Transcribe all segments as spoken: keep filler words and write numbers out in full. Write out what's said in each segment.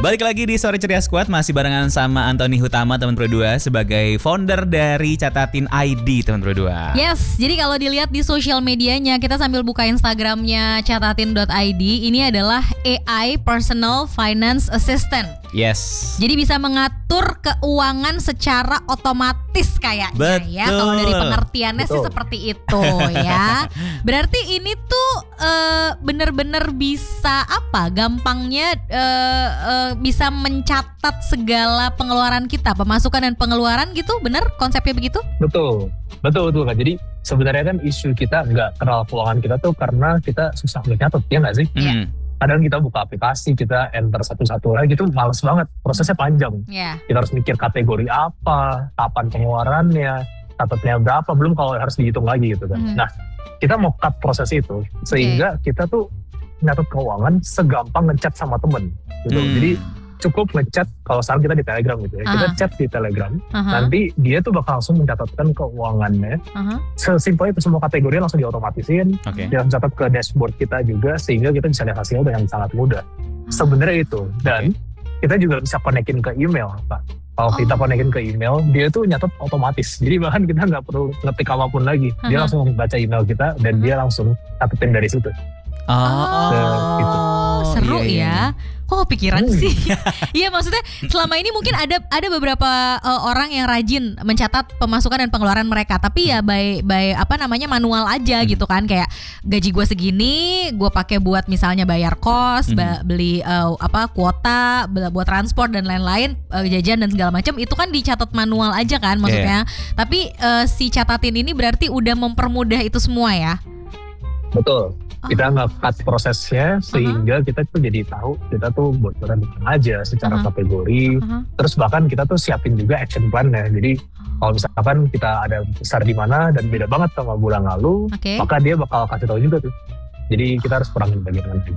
Balik lagi di Sore Ceria Squad, masih barengan sama Anthony Hutama teman Pro dua sebagai founder dari Catatin I D teman Pro dua. Yes, jadi kalau dilihat di sosial medianya, kita sambil buka Instagramnya catatin dot i d, ini adalah A I Personal Finance Assistant. Yes. Jadi bisa mengatur keuangan secara otomatis kayaknya. Betul. Ya. Kalau dari pengertiannya Betul. sih seperti itu ya. Berarti ini tuh uh, bener-bener bisa apa? Gampangnya uh, uh, bisa mencatat segala pengeluaran kita, pemasukan dan pengeluaran gitu, bener konsepnya begitu? Betul, betul betul Kak. Jadi sebenarnya kan isu kita nggak kenal keuangan kita tuh karena kita susah nyatet, ya nggak sih? Iya. Hmm. Kadang kita buka aplikasi, kita enter satu-satu lagi gitu, males banget, prosesnya panjang. Ya. Kita harus mikir kategori apa, kapan pengeluarannya, catatnya berapa, belum kalau harus dihitung lagi gitu kan. Hmm. Nah, kita mau cut proses itu sehingga kita tuh nyatet keuangan segampang ngechat sama temen gitu. Hmm. Jadi cukup ngechat, kalau sekarang kita di Telegram gitu ya, kita Aha. chat di Telegram, Aha. nanti dia tuh bakal langsung mencatatkan keuangannya. Aha. Sesimpel itu, semua kategori langsung diotomatisin, Oke. dia langsung catat ke dashboard kita juga, sehingga kita bisa lihat hasilnya dengan sangat mudah. Sebenarnya itu, dan kita juga bisa konekin ke email, Pak. Kalau Oh. kita konekin ke email, dia tuh nyatet otomatis. Jadi bahkan kita nggak perlu ngetik apapun lagi. Dia Aha. langsung baca email kita dan dia langsung catetin dari situ. Oh, gitu. Seru iya, iya. ya. Kok kepikiran Hmm. sih? Iya, maksudnya selama ini mungkin ada ada beberapa uh, orang yang rajin mencatat pemasukan dan pengeluaran mereka, tapi ya by by apa namanya manual aja Hmm. gitu kan, kayak gaji gue segini, gue pakai buat misalnya bayar kos, Hmm. ba- beli uh, apa kuota, bela- buat transport dan lain-lain, uh, jajan dan segala macam itu kan dicatat manual aja kan maksudnya. Tapi uh, si catatin ini berarti udah mempermudah itu semua ya. Betul. Kita nge-cut prosesnya sehingga kita tuh jadi tahu kita tuh bocoran di mana aja secara Aha. kategori. Aha. Terus bahkan kita tuh siapin juga action plan-nya. Jadi kalau misalkan kita ada besar di mana dan beda banget sama bulan lalu, Oke. maka dia bakal kasih tahu juga tuh. Jadi kita harus kurangin bagian mana.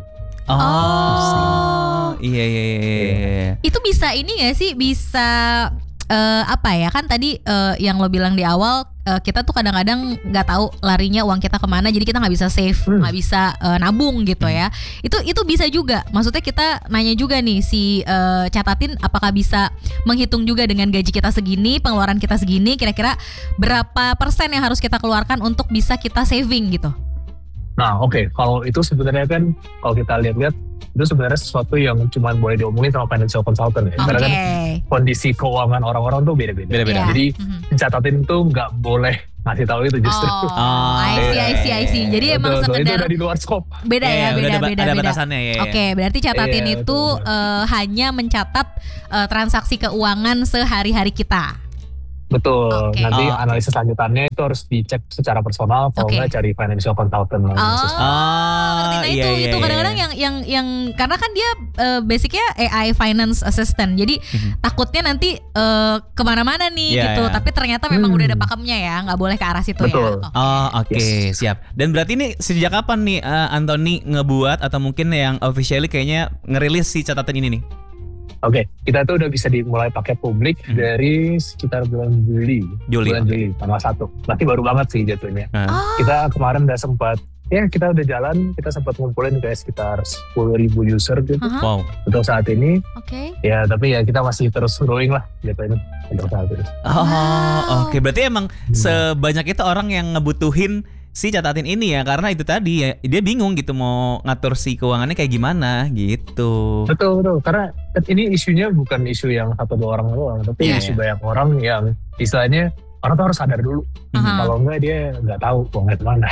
Oh, iya iya iya. iya. Itu bisa ini gak sih, bisa eh, apa ya, kan tadi eh, yang lo bilang di awal, eh, kita tuh kadang-kadang nggak tahu larinya uang kita kemana, jadi kita nggak bisa save, Hmm. nggak bisa eh, nabung gitu ya. Itu itu bisa juga, maksudnya kita nanya juga nih si eh, catatin apakah bisa menghitung juga dengan gaji kita segini, pengeluaran kita segini, kira-kira berapa persen yang harus kita keluarkan untuk bisa kita saving gitu. Nah oke, kalau itu sebenarnya kan kalau kita lihat-lihat itu sebenarnya sesuatu yang cuma boleh diomongin sama financial consultant ya. Oke. Karena kan kondisi keuangan orang-orang tuh beda-beda. Beda-beda. Iya. Jadi Mhm. catatin tuh nggak boleh ngasih tahu itu justru. Oh, Oh, I see, I see, I see. Jadi emang Betul, betul. Itu sekedar udah di luar scope. beda Iya, ya, udah beda, ada, beda, ada beda. batasannya ya. Oke, berarti catatin Iya, itu betul. eh, hanya mencatat eh, transaksi keuangan sehari-hari kita. Betul. Oke. Nanti Oh, oke. analisis selanjutnya itu harus dicek secara personal. Kalau Oke. nggak cari financial consultant. Oh, analysis. ngerti. Nah iya, itu iya, itu iya. kadang-kadang yang yang yang karena kan dia eh, basicnya A I finance assistant. Jadi Mhm. takutnya nanti eh, kemana-mana nih Iya, gitu. iya. Tapi ternyata memang Hmm. udah ada pakemnya ya, nggak boleh ke arah situ Betul. ya. Oke. Oh oke, Yes. siap. Dan berarti ini sejak kapan nih eh, Anthony ngebuat atau mungkin yang officially kayaknya ngerilis si catatan ini nih? Oke, kita tuh udah bisa dimulai pakai publik Hmm. dari sekitar bulan Juli. Juli, Bulan oke. Juli, tanggal satu. Berarti baru banget sih jatuhnya. Nah. Oh, Kita kemarin udah sempat, ya kita udah jalan, kita sempat ngumpulin kayak sekitar sepuluh ribu user gitu aha, Wow. untuk saat ini. oke. Ya tapi ya kita masih terus growing lah gitu ini untuk saat ini. Oh, Wow. oke. Berarti emang sebanyak itu orang yang ngebutuhin si catatin ini ya, karena itu tadi ya dia bingung gitu mau ngatur si keuangannya kayak gimana gitu. Betul betul, karena kan ini isunya bukan isu yang satu dua orang doang, tapi Iya, isu banyak orang yang istilahnya orang tuh harus sadar dulu. Aha. Kalau enggak dia nggak tahu uangnya kemana.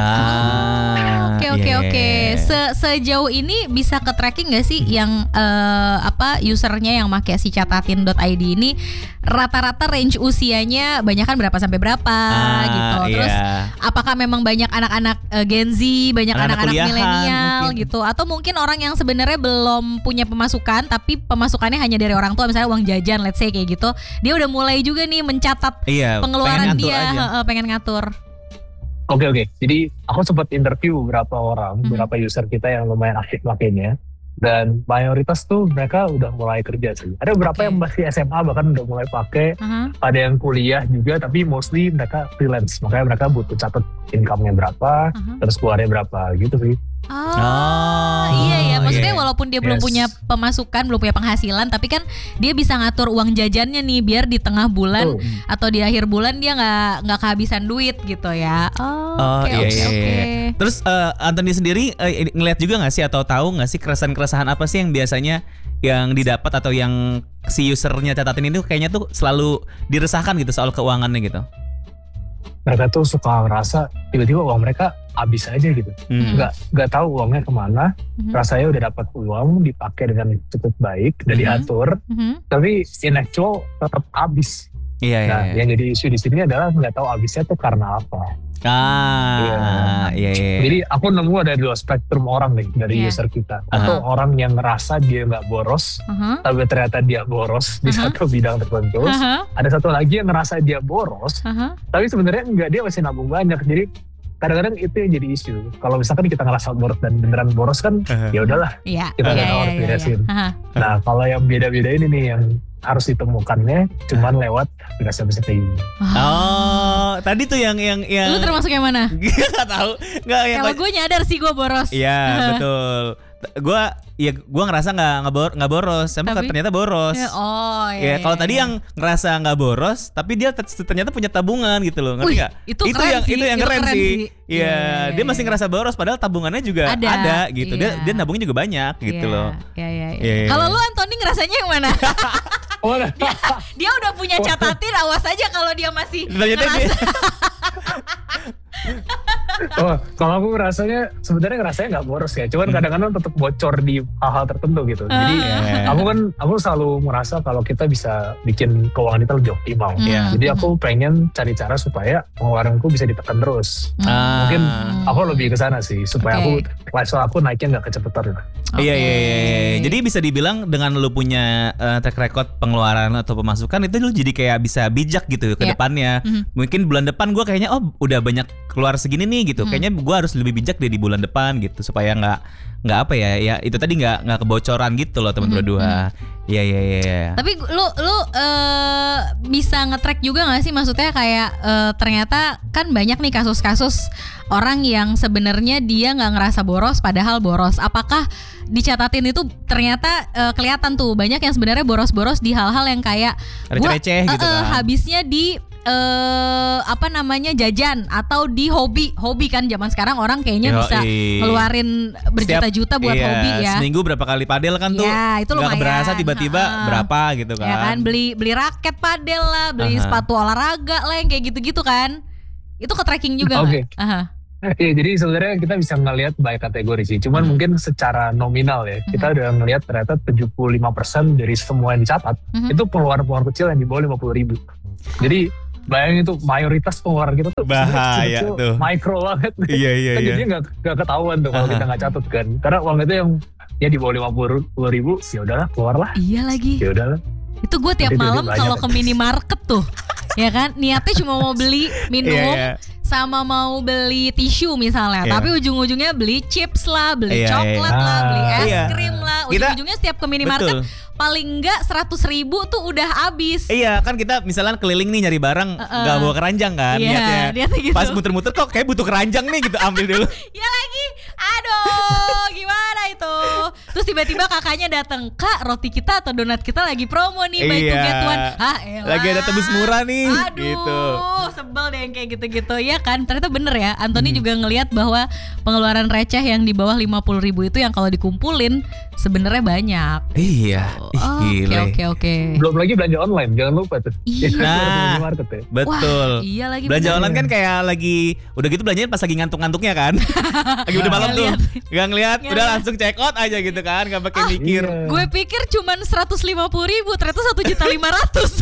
Ah, Oke oke iya. oke. Se- Sejauh ini bisa ke tracking nggak sih yang eh, apa usernya yang pakai si catatin dot i d ini rata-rata range usianya banyak kan berapa sampai berapa Ah, gitu. Terus iya. apakah memang banyak anak-anak eh, Gen Z, banyak Anak-anak anak-anak kuliahan milenial mungkin. gitu, atau mungkin orang yang sebenarnya belum punya pemasukan tapi pemasukannya hanya dari orang tua, misalnya uang jajan, let's say kayak gitu, dia udah mulai juga nih mencatat Iya, pengeluaran pengen ngatur dia, aja. heeh, pengen ngatur. Oke oke, jadi aku sempat interview beberapa orang, Mhm. beberapa user kita yang lumayan aktif makainya. Dan mayoritas tuh mereka udah mulai kerja sih. Ada beberapa Oke. yang masih S M A bahkan udah mulai pakai. Aha. Ada yang kuliah juga, tapi mostly mereka freelance. Makanya mereka butuh catat income-nya berapa, Aha. terus keluarnya berapa gitu sih. Oh, Oh, iya ya. Maksudnya iya. walaupun dia belum Yes. punya pemasukan, belum punya penghasilan, tapi kan dia bisa ngatur uang jajannya nih biar di tengah bulan Tuh. atau di akhir bulan dia nggak nggak kehabisan duit gitu ya. Oh, Oh oke iya, oke iya, oke. iya. Terus eh, Anthony sendiri eh, ngeliat juga nggak sih atau tahu nggak sih keresahan-keresahan apa sih yang biasanya yang didapat atau yang si usernya catatin ini tuh kayaknya tuh selalu diresahkan gitu soal keuangannya gitu. Mereka tuh suka ngerasa tiba-tiba uang mereka habis aja gitu. Hmm. Nggak nggak tahu uangnya kemana. Mhm. Rasanya udah dapat uang dipakai dengan cukup baik, udah Mhm. diatur, Mhm. tapi in actual tetap habis. Iya iya. Nah, iya. yang jadi isu di sini adalah nggak tahu habisnya tuh karena apa. Ah, iya iya. Jadi aku nemu ada dua spektrum orang nih dari Iya. user kita. Atau orang yang ngerasa dia nggak boros, Aha. tapi ternyata dia boros di Aha. satu bidang tertentu. Aha. Ada satu lagi yang ngerasa dia boros, Aha. tapi sebenarnya enggak, dia masih nabung banyak. Jadi kadang-kadang itu yang jadi isu. Kalau misalkan kita ngerasa boros dan beneran boros kan, Aha. ya udahlah. Iya. Kita Iya, nggak tahu iya, harus iya, beresin. iya. Aha. Nah, kalau yang beda-beda ini nih yang harus ditemukannya cuman lewat aplikasi-aplikasi kayak gini. Oh, tadi tuh yang yang yang Lu termasuk yang mana? Gak tahu, nggak yang Kalau gue nyadar sih gue boros. Iya betul. Gue ya gue ngerasa nggak nggak bor, nggak boros, emang Tapi- ternyata boros. Ya, oh Ya iya. kalau iya, tadi iya. yang ngerasa nggak boros, tapi dia t- ternyata punya tabungan gitu loh, ngerti Wih, nggak? itu keren yang sih, itu yang itu keren, keren sih. sih. Iya, Iya, iya, dia masih iya. ngerasa boros, padahal tabungannya juga Ada, ada, gitu. Dia iya. dia nabungnya juga banyak gitu Iya, loh. Iya iya. iya. Iya, iya, Kalau iya. lu Anthony ngerasanya yang mana? Oh, Dia udah punya catatin, awas aja kalau dia masih Ternyata dia, ngerasa. oh, kalau aku rasanya sebenarnya ngerasanya nggak boros ya. Cuman kadang-kadang tetap bocor di hal-hal tertentu gitu. Jadi Iya. aku kan aku selalu merasa kalau kita bisa bikin keuangan kita lebih optimal. Hmm. Iya. Jadi aku pengen cari cara supaya pengeluaranku bisa ditekan terus. Ah. Mungkin aku lebih ke sana sih supaya Oke. aku lifestyle aku naiknya nggak kecepetan. Iya, iya, iya, iya. Oke. Jadi bisa dibilang dengan lu punya uh, track record pengeluaran atau pemasukan itu lu jadi kayak bisa bijak gitu ke Iya. depannya. Mhm. Mungkin bulan depan gue kayaknya oh udah banyak keluar segini nih gitu. Hmm. Kayaknya gue harus lebih bijak deh di bulan depan gitu supaya nggak nggak apa ya ya itu tadi nggak nggak kebocoran gitu loh teman Mhm, berdua. Iya iya iya. iya. Tapi lu lu eh, bisa nge-track juga gak sih, maksudnya kayak eh, ternyata kan banyak nih kasus-kasus orang yang sebenarnya dia nggak ngerasa boros padahal boros. Apakah dicatatin itu ternyata eh, kelihatan tuh banyak yang sebenarnya boros-boros di hal-hal yang kayak gua, Receh-receh gitu eh, eh, kan. habisnya di eh apa namanya jajan atau di hobi hobi kan zaman sekarang orang kayaknya Yoi. bisa ngeluarin berjuta-juta buat Iya, hobi ya. Seminggu berapa kali padel kan tuh? Ya, itu nggak lumayan. berasa tiba-tiba Ha-ha. berapa gitu kan? Ya kan, beli beli raket padel lah, beli Aha. sepatu olahraga lah yang kayak gitu-gitu kan. Itu ke tracking juga Oke. nggak? Aha. Iya, jadi sebenarnya kita bisa ngelihat banyak kategori sih. Cuman Hmm. mungkin secara nominal ya, kita udah ngelihat ternyata tujuh puluh lima persen dari semua yang dicatat Mhm. itu pengeluaran-pengeluaran kecil yang di bawah lima puluh ribu. Jadi bayangin itu mayoritas pengeluaran kita tuh sebenarnya Bahaya kecil-kecil, tuh. micro banget. Iya iya Kan iya. jadinya nggak nggak ketahuan tuh kalau Aha. kita nggak catat kan. Karena uang itu yang ya di bawah lima puluh ribu, ya udahlah keluar lah, Iya lagi. ya udahlah. Itu gue tiap Jadi malam banyak. kalau ke minimarket tuh, ya kan, niatnya cuma mau beli minum. Iya, iya. Sama mau beli tisu misalnya, Iya. tapi ujung-ujungnya beli chips lah, beli Iya, coklat iya. lah, beli es Iya. krim lah. Kita- Ujung-ujungnya setiap ke minimarket Betul. paling enggak seratus ribu tuh udah habis. Iya kan kita misalnya keliling nih nyari barang Uh-uh. nggak bawa keranjang kan Iya, niatnya. niatnya gitu. Pas muter-muter kok kayak butuh keranjang nih gitu ambil dulu. Ya lagi, aduh, gimana itu? Terus tiba-tiba kakaknya datang, Kak, roti kita atau donat kita lagi promo nih, buy to Iya. get one. Ah, elah. Lagi ada tebus murah nih, Aduh, gitu. sebel deh yang kayak gitu-gitu. Ya kan, ternyata bener ya. Anthony Hmm. juga ngelihat bahwa pengeluaran receh yang di bawah lima puluh ribu itu yang kalau dikumpulin sebenarnya banyak. Iya, ih, Oh, Oke, gile. oke, oke. Belum lagi belanja online, jangan lupa tuh. Iya. Nah. Minimarket ya. Betul. Wah, iya lagi. Belanja bener. online kan kayak lagi udah gitu belanjanya pas lagi ngantuk-ngantuknya kan. Lagi udah malam Nggak tuh. lihat. Gak ngeliat, Nggak udah lihat. langsung check out aja gitu kan, gak pakai Ah, mikir. Iya. Gue pikir cuman seratus lima puluh ribu, ternyata satu juta lima ratus.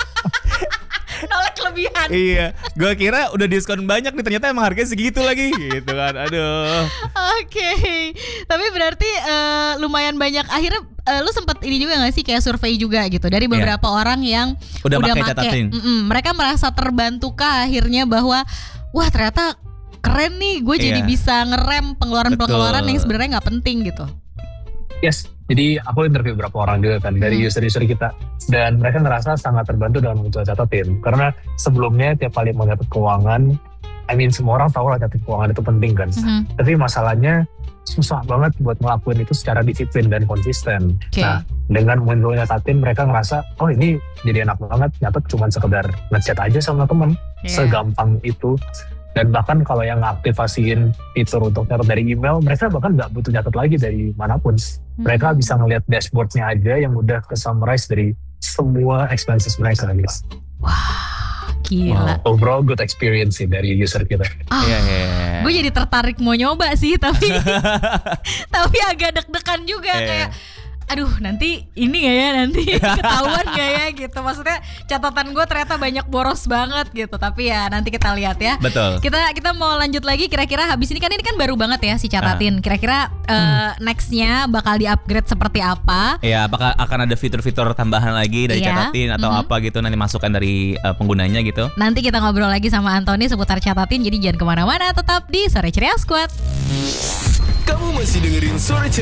Nolak kelebihan. Iya, gue kira udah diskon banyak nih, ternyata emang harganya segitu lagi gitu kan. Aduh. Oke, tapi berarti eh, lumayan banyak. Akhirnya eh, lu sempet ini juga gak sih kayak survei juga gitu dari beberapa orang yang Udah pakai make. catatin. Mm-mm. Mereka merasa terbantukah akhirnya bahwa wah ternyata keren nih, gue jadi Iya. bisa ngerem pengeluaran-pengeluaran Betul. yang sebenarnya nggak penting gitu. Yes, jadi aku interview beberapa orang juga kan dari Hmm. user-user kita, dan mereka ngerasa sangat terbantu dengan muncul catatin karena sebelumnya tiap kali mau dapat keuangan I mean semua orang tahu lah catat keuangan itu penting kan. Mhm. Tapi masalahnya susah banget buat ngelakuin itu secara disiplin dan konsisten. Oke. Nah, dengan munculnya Tatin, mereka ngerasa, oh ini jadi enak banget, nyatet cuma sekedar ngechat aja sama temen, Iya. segampang itu. Dan bahkan kalau yang ngaktifasiin fitur untuk nyatet dari email, mereka bahkan nggak butuh nyatet lagi dari manapun. Mereka Hmm. bisa ngelihat dashboardnya aja yang udah ke-summarize dari semua expenses mereka gitu. Wah, gila. Wow. Overall good experience sih dari user kita. Ah, Iya, iya, iya. gue jadi tertarik mau nyoba sih, tapi tapi agak deg-degan juga Iya. kayak aduh nanti ini gak ya nanti ketahuan gak ya gitu, maksudnya catatan gue ternyata banyak boros banget gitu, tapi ya nanti kita lihat ya. Betul. Kita kita mau lanjut lagi, kira-kira habis ini kan ini kan baru banget ya si catatin, kira-kira eh, nextnya bakal di-upgrade seperti apa? Ya, apakah akan ada fitur-fitur tambahan lagi dari Iya. catatin atau Mhm. apa gitu nanti masukan dari uh, penggunanya gitu? Nanti kita ngobrol lagi sama Anthony seputar catatin, jadi jangan kemana-mana, tetap di Sore Ceria Squad. Kamu masih dengerin Sore Ceria